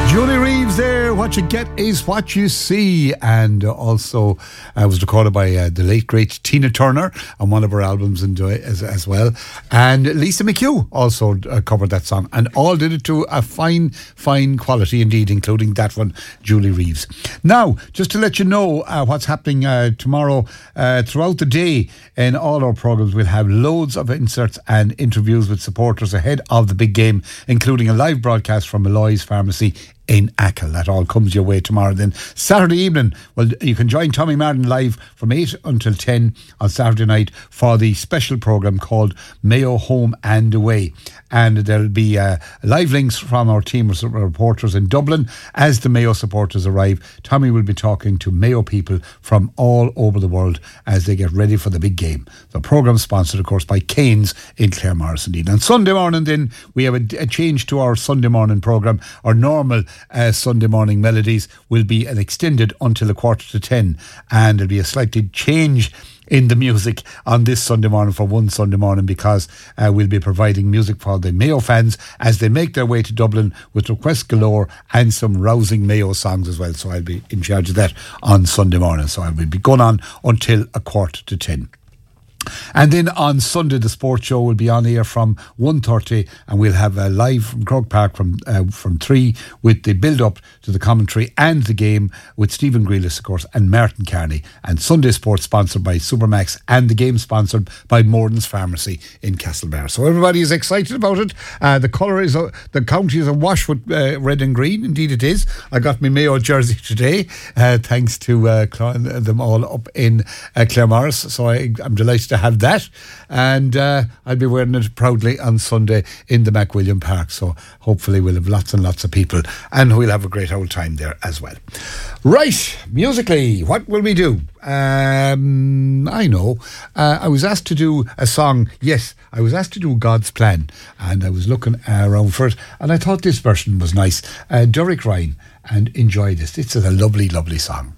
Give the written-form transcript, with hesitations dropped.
Julie Reeves there, What You Get Is What You See, and also was recorded by the late great Tina Turner on one of her albums as well, and Lisa McHugh also covered that song, and all did it to a fine quality indeed, including that one, Julie Reeves. Now, just to let you know what's happening tomorrow throughout the day in all our programmes, we'll have loads of inserts and interviews with supporters ahead of the big game, including a live broadcast from Malloy's Pharmacy in Achill. That all comes your way tomorrow. Then Saturday evening, well, you can join Tommy Martin live from 8 until 10 on Saturday night for the special programme called Mayo Home and Away. And there'll be live links from our team of reporters in Dublin. As the Mayo supporters arrive, Tommy will be talking to Mayo people from all over the world as they get ready for the big game. The programme sponsored, of course, by Canes in Claremorris indeed. And Sunday morning then, we have a change to our Sunday morning programme. Our normal Sunday morning melodies will be extended until 9:45, and there'll be a slightly change in the music on this Sunday morning for one Sunday morning, because we'll be providing music for the Mayo fans as they make their way to Dublin with requests galore and some rousing Mayo songs as well. So I'll be in charge of that on Sunday morning. So I'll be going on until 9:45. And then on Sunday, the sports show will be on air from 1:30, and we'll have a live from Croke Park from 3 with the build-up to the commentary and the game with Stephen Grealis, of course, and Martin Carney. And Sunday Sports sponsored by Supermax, and the game sponsored by Morden's Pharmacy in Castlebar. So everybody is excited about it. The colour is, the county is awash with red and green. Indeed it is. I got my Mayo jersey today, thanks to them all up in Claremorris. So I'm delighted to have that, and I'll be wearing it proudly on Sunday in the McWilliam Park. So hopefully we'll have lots and lots of people, and we'll have a great old time there as well. Right, musically, what will we do? I know. I was asked to do a song. Yes, I was asked to do God's Plan, and I was looking around for it, and I thought this version was nice. Derek Ryan, and enjoy this. It's a lovely, lovely song.